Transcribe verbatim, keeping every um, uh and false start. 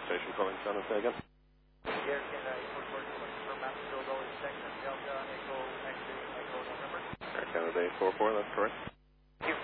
station calling San Jose again. Air Canada eight four four, confirm master build always Texas Delta Echo X-ray Echo November. Air Canada eight four four, that's correct.